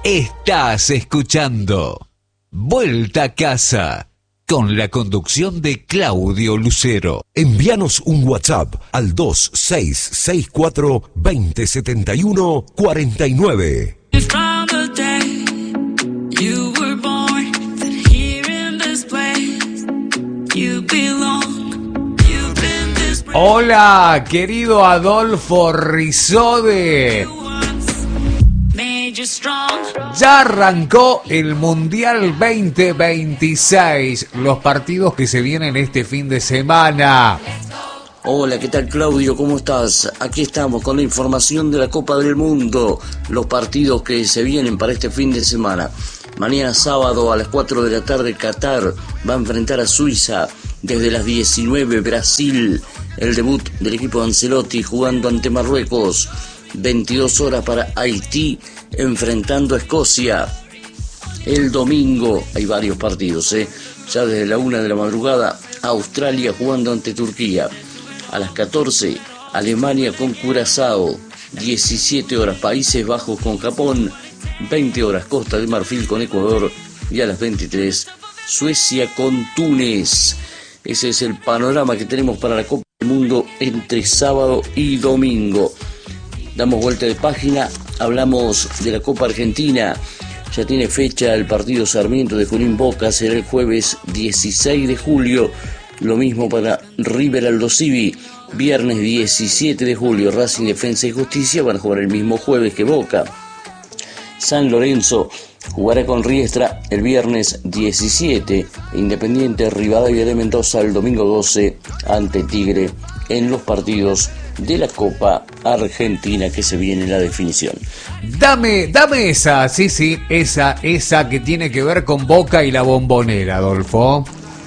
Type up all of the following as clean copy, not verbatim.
Estás escuchando Vuelta a Casa con la conducción de Claudio Lucero. Envíanos un WhatsApp al 2664-2071-49. Hola, querido Adolfo Rizode. Ya arrancó el Mundial 2026, los partidos que se vienen este fin de semana. Hola, ¿qué tal, Claudio? ¿Cómo estás? Aquí estamos con la información de la Copa del Mundo, los partidos que se vienen para este fin de semana. Mañana sábado a las 4 de la tarde Qatar va a enfrentar a Suiza. Desde las 19 Brasil, el debut del equipo de Ancelotti jugando ante Marruecos. 22 horas para Haití enfrentando a Escocia. El domingo hay varios partidos, ya desde la 1 de la madrugada Australia jugando ante Turquía. A las 14 Alemania con Curazao. 17 horas Países Bajos con Japón. 20 horas Costa de Marfil con Ecuador. Y a las 23 Suecia con Túnez. Ese es el panorama que tenemos para la Copa del Mundo entre sábado y domingo. Damos vuelta de página, hablamos de la Copa Argentina. Ya tiene fecha el partido Sarmiento de Junín Boca, será el jueves 16 de julio. Lo mismo para River Aldo Civi. Viernes 17 de julio, Racing Defensa y Justicia van a jugar el mismo jueves que Boca. San Lorenzo jugará con Riestra el viernes 17, Independiente Rivadavia de Mendoza el domingo 12 ante Tigre en los partidos de la Copa Argentina que se viene la definición. Dame esa, sí, esa que tiene que ver con Boca y la Bombonera, Adolfo.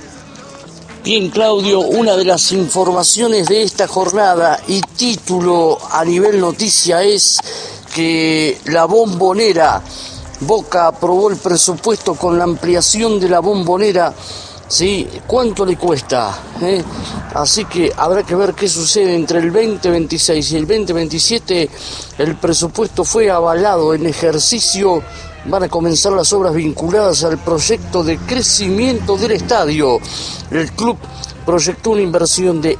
Bien, Claudio, una de las informaciones de esta jornada y título a nivel noticia es que la Bombonera, Boca aprobó el presupuesto con la ampliación de la Bombonera. ¿Sí? ¿Cuánto le cuesta? Así que habrá que ver qué sucede entre el 2026 y el 2027. El presupuesto fue avalado en ejercicio. Van a comenzar las obras vinculadas al proyecto de crecimiento del estadio. El club proyectó una inversión de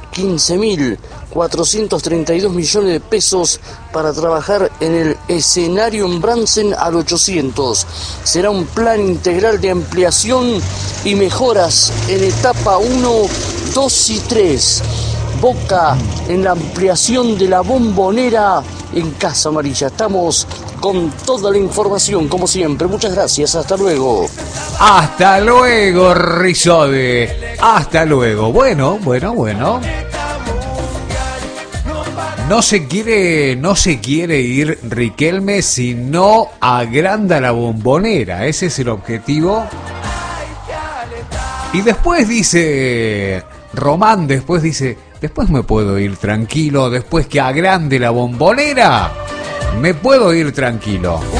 15.432 millones de pesos para trabajar en el escenario en Bransen al 800. Será un plan integral de ampliación y mejoras en etapa 1, 2 y 3. Boca en la ampliación de la Bombonera en Casa Amarilla. Estamos con toda la información, como siempre. Muchas gracias, hasta luego. Hasta luego, Rizode. Hasta luego. Bueno. No se quiere ir Riquelme si no agranda la Bombonera. Ese es el objetivo. Y después dice Román, después me puedo ir tranquilo, después que agrande la Bombonera, me puedo ir tranquilo.